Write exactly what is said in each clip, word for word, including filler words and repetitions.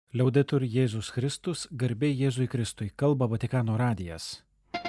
Liaudetur Jėzus Kristus, garbė Jėzui Kristui, kalba Vatikano radijas.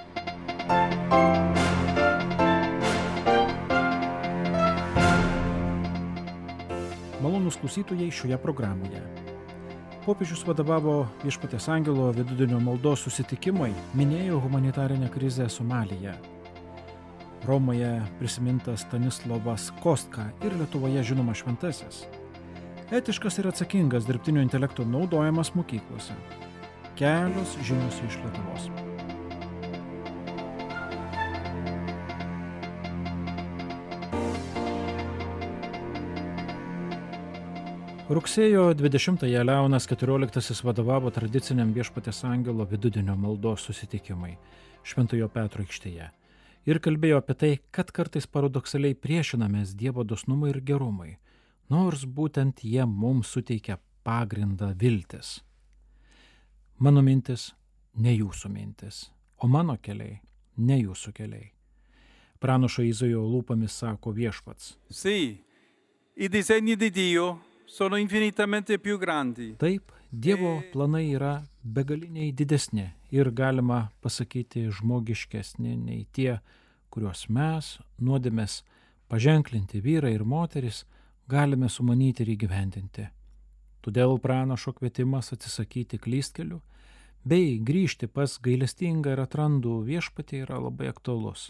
Malonūs klausytojai šioje programoje. Popiežius vadovavo Viešpaties angelo vidudienio maldos susitikimui, minėjo humanitarinę krizę Somalyje. Romoje prisimintas Stanislovas Kostka ir Lietuvoje žinomas šventasis. Etiškas ir atsakingas dirbtinio intelekto naudojimas mokyklose. Kelios žinios iš Lietuvos. Rugsėjo dvidešimtąją Leonas keturioliktasis vadovavo tradiciniam Viešpaties angelo vidudienio maldos susitikimui Šventojo Petro aikštėje ir kalbėjo apie tai, kad kartais paradoksaliai priešinamės Dievo dosnumui ir gerumui, nors būtent jie mums suteikia pagrindą viltis. Mano mintis ne jūsų mintis, o mano keliai ne jūsų keliai. Pranašo Izaijo lūpomis sako Viešpats. Sì, i disegni di Dio sono infinitamente più grandi. Taip, Dievo planai yra begaliniai didesni ir galima pasakyti žmogiškesni nei tie, kuriuos mes, nuodėmės paženklinti vyrai ir moteris, galime sumanyti ir įgyvendinti. Todėl pranašo kvietimas atsisakyti klystkelių bei grįžti pas gailestingą ir atrandų Viešpatį yra labai aktualus.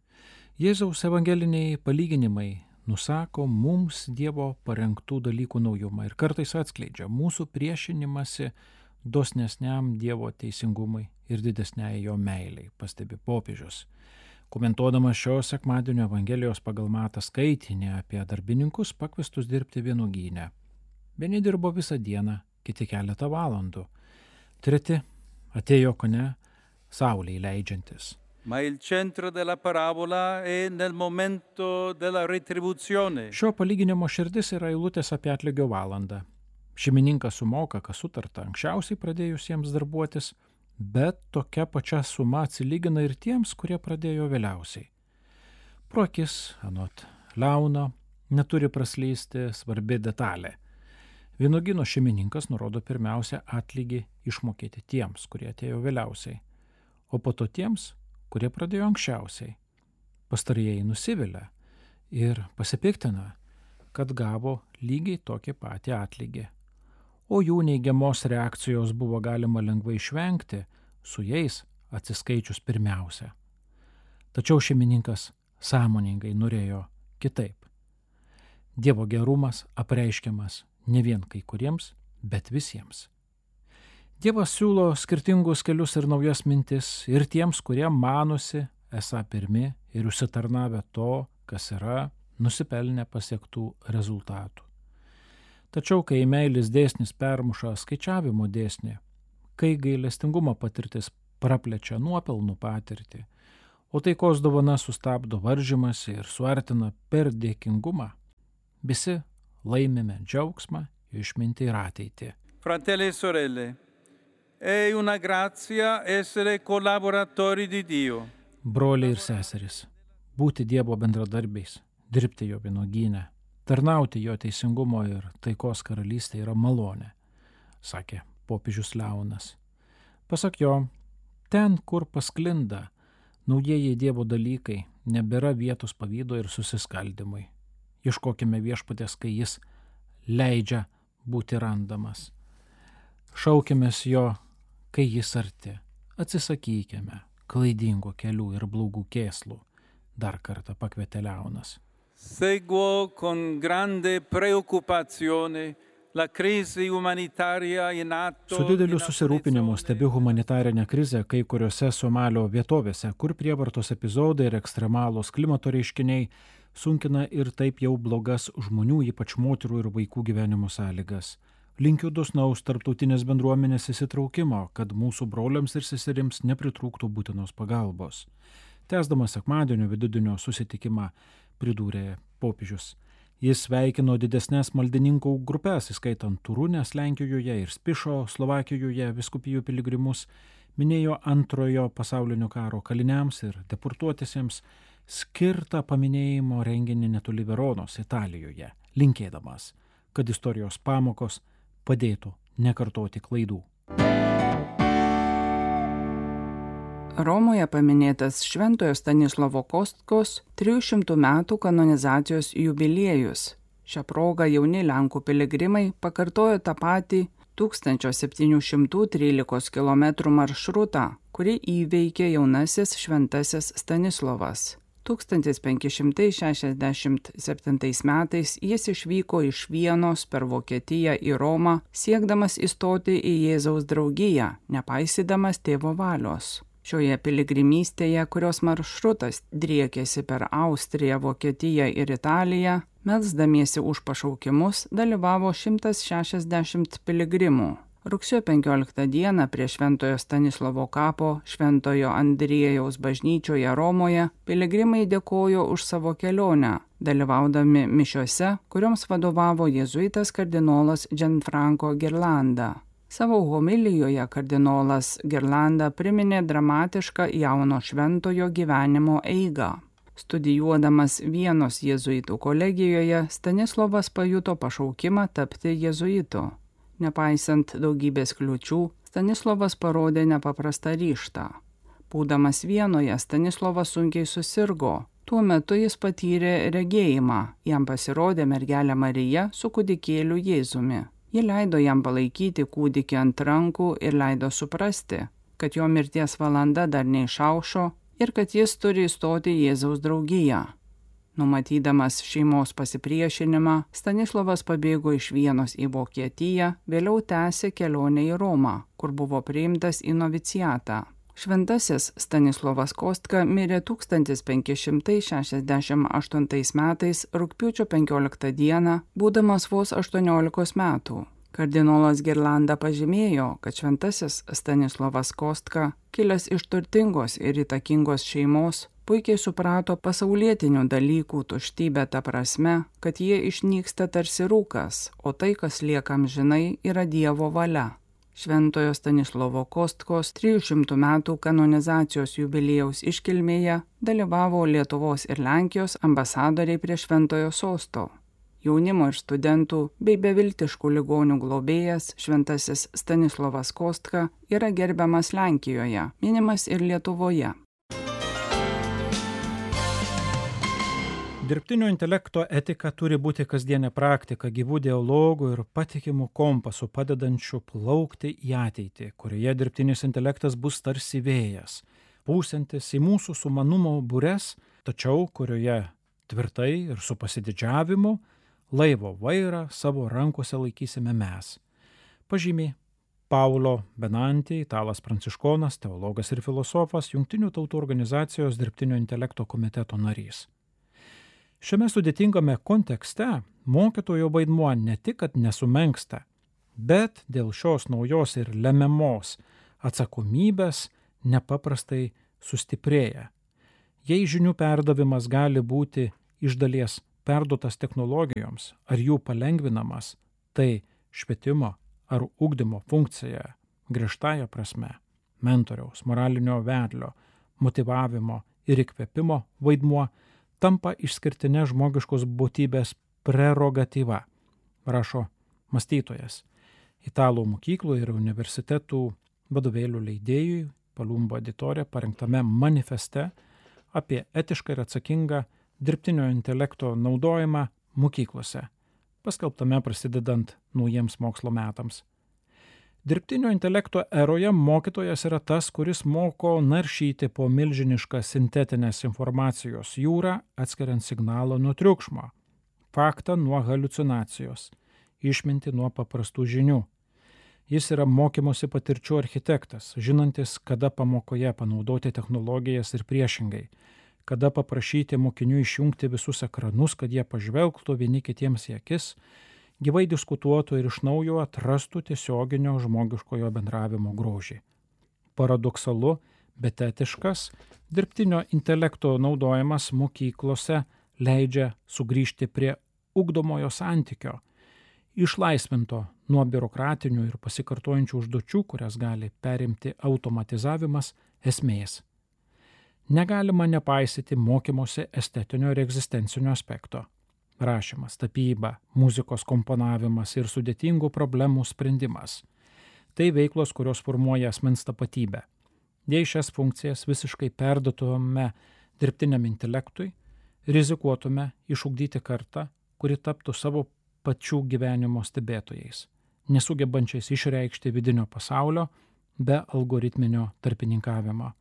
Jėzaus evangeliniai palyginimai nusako mums Dievo parengtų dalykų naujumą ir kartais atskleidžia mūsų priešinimąsi dosnesniam Dievo teisingumui ir didesniai jo meiliai, pastebi popiežius. Komentuodamas šio sekmadienio Evangelijos pagal Matą skaitinį apie darbininkus pakviestus dirbti vynuogyne. Vieni dirbo visą dieną, kiti keletą valandų. Treti atėjo kone saulei leidžiantis. Ma il centro della parabola è nel momento della retribuzione. Šio palyginimo širdis yra eilutės apie atlygio valandą. Šeimininkas sumoka, kas sutarta anksčiausiai pradėjusiems darbuotis, bet tokia pačia suma atsilygina ir tiems, kurie pradėjo vėliausiai. Pro akis, anot Leono, neturi praslysti svarbi detalė. Vynuogyno šeimininkas nurodo pirmiausia atlygį išmokėti tiems, kurie atėjo vėliausiai, o po to tiems, kurie pradėjo anksčiausiai. Pastarieji nusivilia ir pasipiktina, kad gavo lygiai tokį patį atlygį. O jų neigiamos reakcijos buvo galima lengvai išvengti, su jais atsiskaičius pirmiausia. Tačiau šeimininkas sąmoningai norėjo kitaip. Dievo gerumas apreiškiamas ne vien kai kuriems, bet visiems. Dievas siūlo skirtingus kelius ir naujas mintis ir tiems, kurie manosi esą pirmi ir užsitarnavę to, kas yra, nusipelnę pasiektų rezultatų. Tačiau, kai meilės dėsnis permuša skaičiavimo dėsnį, kai gailestingumo patirtis praplečia nuopelnų patirtį, o taikos dovana sustabdo varžymąsi ir suartina per dėkingumą, visi laimime džiaugsmą, išmintį ir ateitį. Fratelli e sorelle, è una grazia essere collaboratori di Dio. Broliai ir seserys, būti Dievo bendradarbiais, dirbti jo vynuogyne, tarnauti jo teisingumo ir taikos karalystė yra malonė, sakė popiežius Leonas. Pasak jo, ten, kur pasklinda naujieji Dievo dalykai, nebėra vietos pavydo ir susiskaldimui. Ieškokime Viešpaties, kai jis leidžia būti randamas. Šaukimės jo, kai jis arti. Atsisakykime klaidingų kelių ir blogų kėslų, dar kartą pakvietė Leonas. Seguo con grande preoccupazione la crisi umanitaria in atto. Su dideliu susirūpinimu stebiu humanitarinę krizę kai kuriuose Somalio vietovėse, kur prievartos epizodai ir ekstremalūs klimato reiškiniai sunkina ir taip jau blogas žmonių, ypač moterų ir vaikų gyvenimo sąlygas. Linkiu dosnaus tarptautinės bendruomenės įsitraukimo, kad mūsų broliams ir seserims nepritrūktų būtinos pagalbos. Tęsdamas sekmadienio vidudienio susitikimą pridūrė popiežius. Jis sveikino didesnės maldininkų grupės, įskaitant Turūnės Lenkijoje ir Spišo Slovakijoje vyskupijų piligrimus, minėjo antrojo pasaulinio karo kaliniams ir deportuotisiems skirtą paminėjimo renginį netoli Veronos, Italijoje, linkėdamas, kad istorijos pamokos padėtų nekartoti klaidų. Romoje paminėtas Šventojo Stanislovo Kostkos trijų šimtų metų kanonizacijos jubiliejus. Šią progą jauni Lenkų piligrimai pakartojo tą patį tūkstančio septynių šimtų trylikos kilometrų maršrutą, kurį įveikė jaunasis šventasis Stanislovas. tūkstantis penki šimtai šešiasdešimt septintais metais jis išvyko iš Vienos per Vokietiją į Romą, siekdamas įstoti į Jėzaus draugiją, nepaisydamas tėvo valios. Šioje piligrimystėje, kurios maršrutas driekėsi per Austriją, Vokietiją ir Italiją, melsdamiesi už pašaukimus dalyvavo šimtas šešiasdešimt piligrimų. Rugsėjo penkioliktą dieną prie Šventojo Stanislovo kapo Šventojo Andriejaus bažnyčioje Romoje piligrimai dėkojo už savo kelionę, dalyvaudami mišiose, kurioms vadovavo jėzuitas kardinolas Gianfranco Ghirlanda. Savo homilijoje kardinolas Ghirlanda priminė dramatišką jauno šventojo gyvenimo eigą. Studijuodamas Vienos jėzuitų kolegijoje, Stanislovas pajuto pašaukimą tapti jėzuitu. Nepaisant daugybės kliūčių, Stanislovas parodė nepaprastą ryžtą. Būdamas Vienoje, Stanislovas sunkiai susirgo. Tuo metu jis patyrė regėjimą, jam pasirodė mergelė Marija su kūdikėliu Jėzumi. Ji leido jam palaikyti kūdikį ant rankų ir leido suprasti, kad jo mirties valanda dar neišaušo ir kad jis turi įstoti Jėzaus draugiją. Numatydamas šeimos pasipriešinimą, Stanislovas pabėgo iš Vienos į Vokietiją, vėliau tęsė kelionę į Romą, kur buvo priimtas į noviciatą. Šventasis Stanislovas Kostka mirė tūkstantis penki šimtai šešiasdešimt aštuntais metais rugpjūčio penkioliktą dieną, būdamas vos aštuoniolikos metų. Kardinolas Ghirlanda pažymėjo, kad šventasis Stanislovas Kostka, kilęs iš turtingos ir įtakingos šeimos, puikiai suprato pasaulietinių dalykų tuštybę ta prasme, kad jie išnyksta tarsi rūkas, o tai, kas lieka amžinai, yra Dievo valia. Šventojo Stanislovo Kostkos trijų šimtų metų kanonizacijos jubiliejaus iškilmėje dalyvavo Lietuvos ir Lenkijos ambasadoriai prie Šventojo sosto. Jaunimo ir studentų bei beviltiškų ligonių globėjas šventasis Stanislovas Kostka yra gerbiamas Lenkijoje, minimas ir Lietuvoje. Dirbtinio intelekto etika turi būti kasdienė praktika, gyvų dialogų ir patikimų kompasų padedančių plaukti į ateitį, kurioje dirbtinis intelektas bus tarsi vėjas, pūsiantis į mūsų sumanumo bures, tačiau kurioje tvirtai ir su pasididžiavimu laivo vairą savo rankose laikysime mes. Pažymė Paulo Benanti, italas pranciškonas, teologas ir filosofas, Jungtinių tautų organizacijos dirbtinio intelekto komiteto narys. Šiame sudėtingame kontekste mokytojo vaidmuo ne tik, kad nesumenksta, bet dėl šios naujos ir lemiamos atsakomybės nepaprastai sustiprėja. Jei žinių perdavimas gali būti iš dalies perduotas technologijoms ar jų palengvinamas, tai švietimo ar ugdymo funkcija griežtąja prasme, mentoriaus, moralinio vedlio, motyvavimo ir įkvėpimo vaidmuo tampa išskirtinė žmogiškos būtybės prerogatyva, rašo mąstytojas, italų mokyklų ir universitetų vadovėlių leidėjui Palumbo editore parengtame manifeste apie etišką ir atsakingą dirbtinio intelekto naudojimą mokyklose, paskelbtame prasidedant naujiems mokslo metams. Dirbtinio intelekto eroje mokytojas yra tas, kuris moko naršyti po milžinišką sintetinės informacijos jūrą, atskiriant signalą nuo triukšmo, faktą nuo haliucinacijos, išmintį nuo paprastų žinių. Jis yra mokymosi patirčių architektas, žinantis, kada pamokoje panaudoti technologijas ir priešingai, kada paprašyti mokinių išjungti visus ekranus, kad jie pažvelgtų vieni kitiems į akis, gyvai diskutuotų ir iš naujo atrastų tiesioginio žmogiškojo bendravimo grožį. Paradoksalu, bet etiškas, dirbtinio intelekto naudojimas mokyklose leidžia sugrįžti prie ugdomojo santykio, išlaisvinto nuo biurokratinių ir pasikartojančių užduočių, kurias gali perimti automatizavimas, esmės. Negalima nepaisyti mokymosi estetinio ir egzistencinio aspekto. rašymas, tapyba, muzikos komponavimas ir sudėtingų problemų sprendimas. Tai veiklos, kurios formuoja asmens tapatybę. Jei šias funkcijas visiškai perduotume dirbtiniam intelektui, rizikuotume išugdyti kartą, kuri taptų savo pačių gyvenimo stebėtojais, nesugebančiais išreikšti vidinio pasaulio be algoritminio tarpininkavimo.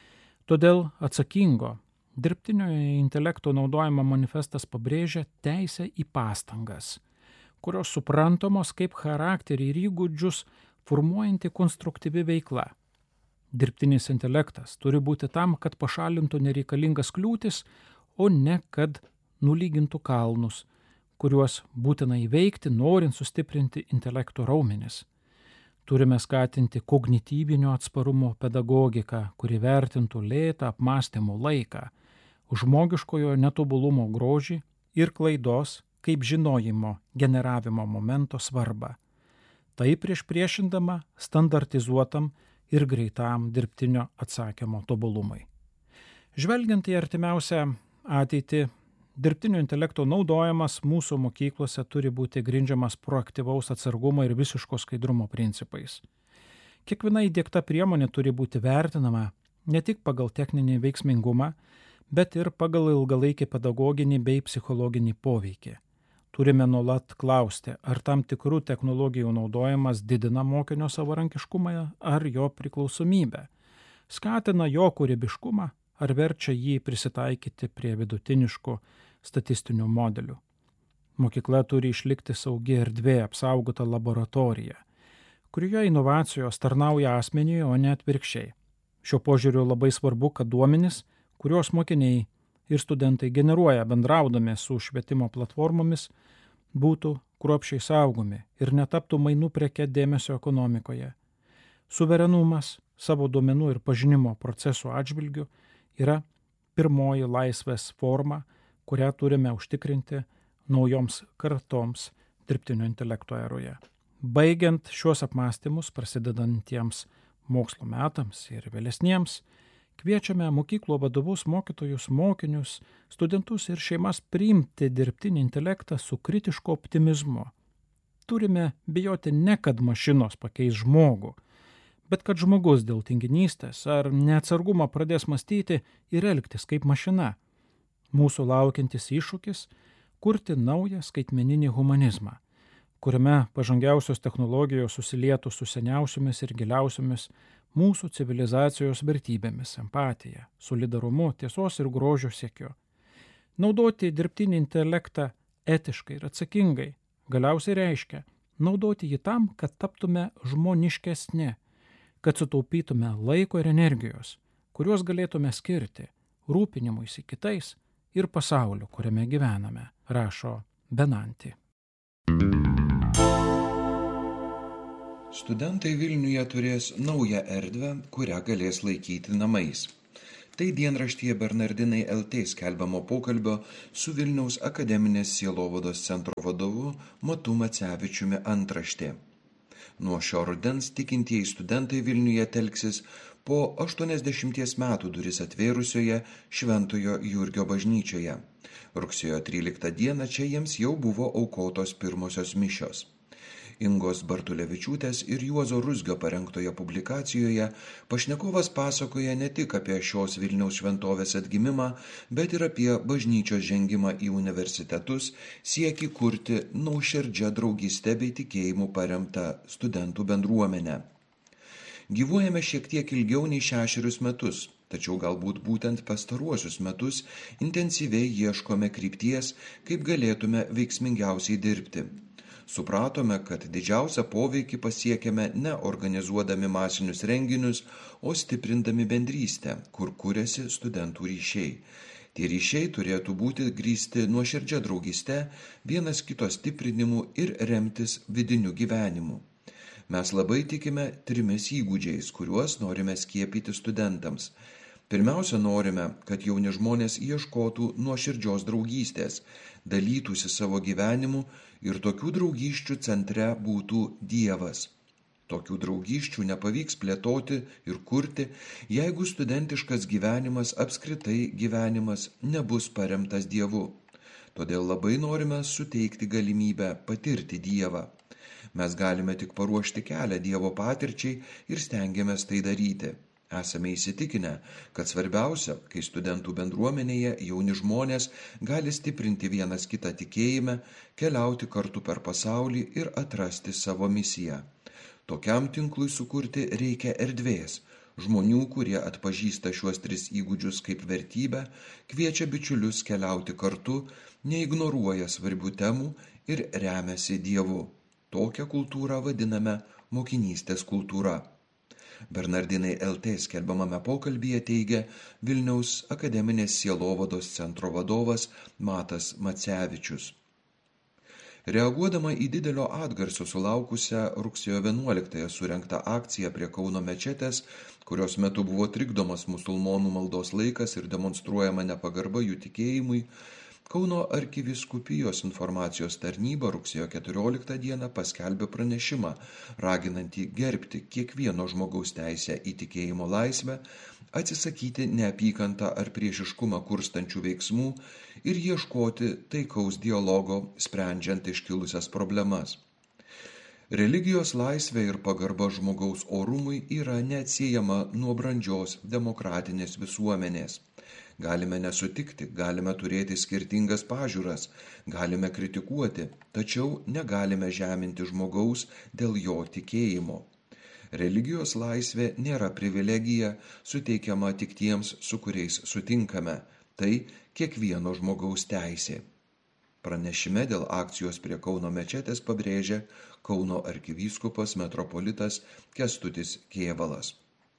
Todėl atsakingo dirbtinio intelekto naudojimo manifestas pabrėžia teisę į pastangas, kurios suprantamos kaip charakterį ir įgūdžius formuojanti konstruktyvi veikla. Dirbtinis intelektas turi būti tam, kad pašalintų nereikalingas kliūtis, o ne kad nulygintų kalnus, kuriuos būtina įveikti, norint sustiprinti intelekto raumenis. Turime skatinti kognityvinio atsparumo pedagogiką, kuri vertintų lėtą apmąstymo laiką, žmogiškojo netobulumo grožį ir klaidos kaip žinojimo generavimo momento svarbą. Tai priešpriešindama standartizuotam ir greitam dirbtinio atsakymo tobulumui. Žvelgiant į artimiausią ateitį, dirbtinio intelekto naudojimas mūsų mokyklose turi būti grindžiamas proaktyvaus atsargumo ir visiško skaidrumo principais. Kiekviena įdiegta priemonė turi būti vertinama ne tik pagal techninį veiksmingumą, bet ir pagal ilgalaikį pedagoginį bei psichologinį poveikį. Turime nuolat klausti, ar tam tikrų technologijų naudojimas didina mokinio savarankiškumą ar jo priklausomybę, skatina jo kūrybiškumą ar verčia jį prisitaikyti prie vidutiniškų statistinių modelių. Mokykla turi išlikti saugi erdvė, apsaugota laboratorija, kurioje inovacijos tarnauja asmeniui, o ne atvirkščiai. Šiuo požiūriu labai svarbu, kad duomenys, kuriuos mokiniai ir studentai generuoja bendraudami su švietimo platformomis, būtų kruopščiai saugomi ir netaptų mainų preke dėmesio ekonomikoje. Suverenumas savo duomenų ir pažinimo procesų atžvilgių yra pirmoji laisvės forma, kurią turime užtikrinti naujoms kartoms dirbtinio intelekto eroje. Baigiant šiuos apmąstymus, prasidedantiems mokslo metams ir vėlesniems, kviečiame mokyklų vadovus, mokytojus, mokinius, studentus ir šeimas priimti dirbtinį intelektą su kritišku optimizmu. Turime bijoti ne kad mašinos pakeis žmogų, bet kad žmogus dėl tinginystės ar neatsargumo pradės mąstyti ir elgtis kaip mašina. Mūsų laukiantis iššūkis – kurti naują skaitmeninį humanizmą, kuriame pažangiausios technologijos susilietų su seniausiomis ir giliausiomis mūsų civilizacijos vertybėmis – empatija, solidarumu, tiesos ir grožio siekiu. Naudoti dirbtinį intelektą etiškai ir atsakingai galiausiai reiškia naudoti jį tam, kad taptume žmoniškesni, kad sutaupytume laiko ir energijos, kuriuos galėtume skirti rūpinimuisi kitais ir pasauliu, kuriame gyvename, rašo Benanti. Studentai Vilniuje turės naują erdvę, kurią galės laikyti namais. Tai dienraštyje Bernardinai L T skelbiamo pokalbio su Vilniaus akademinės sielovados centro vadovu Matu Macevičiumi antraštė. Nuo šio rudens tikintieji studentai Vilniuje telksis po aštuoniasdešimties metų duris atvėrusioje Šventojo Jurgio bažnyčioje. Rugsėjo tryliktą dieną čia jiems jau buvo aukotos pirmosios mišios. Ingos Bartulevičiūtės ir Juozo Ruzgio parengtoje publikacijoje pašnekovas pasakoja ne tik apie šios Vilniaus šventovės atgimimą, bet ir apie bažnyčios žengimą į universitetus, siekį kurti nuoširdžią draugystę bei tikėjimu paremtą studentų bendruomenę. Gyvuojame šiek tiek ilgiau nei šešerius metus, tačiau galbūt būtent pastaruosius metus intensyviai ieškome krypties, kaip galėtume veiksmingiausiai dirbti. Supratome, kad didžiausią poveikį pasiekėme ne organizuodami masinius renginius, o stiprindami bendrystę, kur kuriasi studentų ryšiai. Tie ryšiai turėtų būti grįsti nuoširdžia draugyste, vienas kito stiprinimu ir remtis vidiniu gyvenimu. Mes labai tikime trimis įgūdžiais, kuriuos norime skiepyti studentams. Pirmiausia, norime, kad jauni žmonės ieškotų nuoširdžios draugystės, dalytųsi savo gyvenimu ir tokių draugysčių centre būtų Dievas. Tokių draugysčių nepavyks plėtoti ir kurti, jeigu studentiškas gyvenimas, apskritai gyvenimas, nebus paremtas Dievu. Todėl labai norime suteikti galimybę patirti Dievą. Mes galime tik paruošti kelią Dievo patirčiai ir stengiamės tai daryti. Esame įsitikinę, kad svarbiausia, kai studentų bendruomenėje jauni žmonės gali stiprinti vienas kitą tikėjime, keliauti kartu per pasaulį ir atrasti savo misiją. Tokiam tinklui sukurti reikia erdvės, žmonių, kurie atpažįsta šiuos tris įgūdžius kaip vertybę, kviečia bičiulius keliauti kartu, neignoruoja svarbių temų ir remiasi Dievu. Tokią kultūrą vadiname mokinystės kultūra. Bernardinai L T skelbiamame pokalbyje teigia Vilniaus akademinės sielovados centro vadovas Matas Macevičius. Reaguodama į didelio atgarsio sulaukusią rugsėjo vienuoliktąją surengtą akciją prie Kauno mečetės, kurios metu buvo trikdomas musulmonų maldos laikas ir demonstruojama nepagarba jų tikėjimui, Kauno arkivyskupijos informacijos tarnyba rugsėjo keturioliktą dieną paskelbė pranešimą, raginantį gerbti kiekvieno žmogaus teisę į tikėjimo laisvę, atsisakyti neapykantą ar priešiškumą kurstančių veiksmų ir ieškoti taikaus dialogo, sprendžiant iškilusias problemas. Religijos laisvė ir pagarba žmogaus orumui yra neatsiejama nuo brandžios demokratinės visuomenės. Galime nesutikti, galime turėti skirtingas pažiūras, galime kritikuoti, tačiau negalime žeminti žmogaus dėl jo tikėjimo. Religijos laisvė nėra privilegija suteikiama tik tiems, su kuriais sutinkame, tai kiekvieno žmogaus teisė. Pranešime dėl akcijos prie Kauno mečetės pabrėžė Kauno arkivyskupas metropolitas Kęstutis Kėvalas.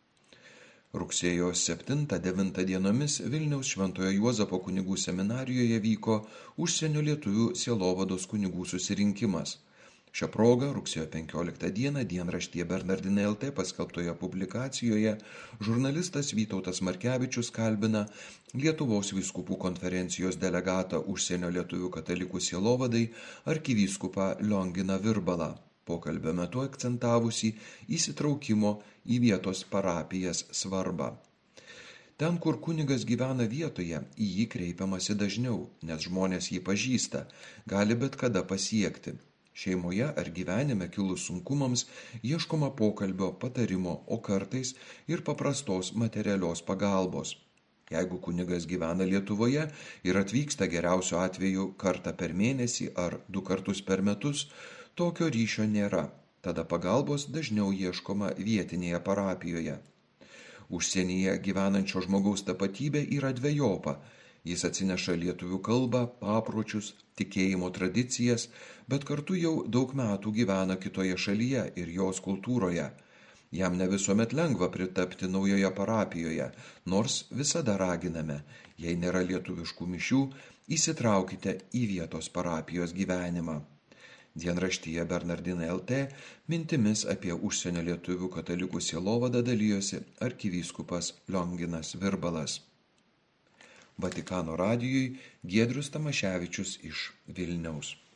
Rugsėjo septintą devintą dienomis Vilniaus Šventojo Juozapo kunigų seminarijoje vyko užsienio lietuvių sielovados kunigų susirinkimas. Šią progą rugsėjo penkioliktą dieną dienraštyje Bernardinai L T paskelbtoje publikacijoje žurnalistas Vytautas Markevičius kalbina Lietuvos vyskupų konferencijos delegatą užsienio lietuvių katalikų sielovadai arkivyskupą Lionginą Virbalą. Pokalbio metu akcentavusi įsitraukimo į vietos parapijas svarbą. Ten, kur kunigas gyvena vietoje, į jį kreipiamasi dažniau, nes žmonės jį pažįsta, gali bet kada pasiekti. Šeimoje ar gyvenime kilus sunkumams ieškoma pokalbio, patarimo, o kartais ir paprastos materialios pagalbos. Jeigu kunigas gyvena Lietuvoje ir atvyksta geriausiu atveju kartą per mėnesį ar du kartus per metus, tokio ryšio nėra, tada pagalbos dažniau ieškoma vietinėje parapijoje. Užsienyje gyvenančio žmogaus tapatybė yra dvejopa. Jis atsineša lietuvių kalbą, papročius, tikėjimo tradicijas, bet kartu jau daug metų gyvena kitoje šalyje ir jos kultūroje. Jam ne visuomet lengva pritapti naujoje parapijoje, nors visada raginame, jei nėra lietuviškų mišių, įsitraukite į vietos parapijos gyvenimą. Dienraštyje Bernardinai L T mintimis apie užsienio lietuvių katalikų sielovadą dalijosi arkivyskupas Lionginas Virbalas. Vatikano radijui Giedrius Tamaševičius iš Vilniaus.